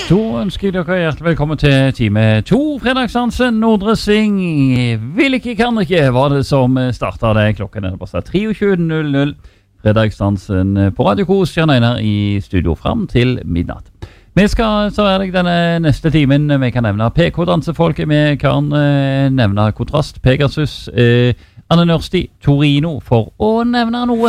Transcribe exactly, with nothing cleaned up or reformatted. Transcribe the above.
Så ønsker jeg dere hjertelig velkommen til time to, fredagsdansen, Nordre Sving. Vil ikke, kan ikke, var det som startet det. Klokken er bare tjuetre null null. Fredagsdansen på Radio Kos, Jan Einar i studio frem til midnatt. Vi skal, så er det denne neste timen, vi kan nevne P K-dansefolk, vi kan eh, nevne Kontrast, Pegasus, eh, Anne Nørsti, Torino, for å nevne noe.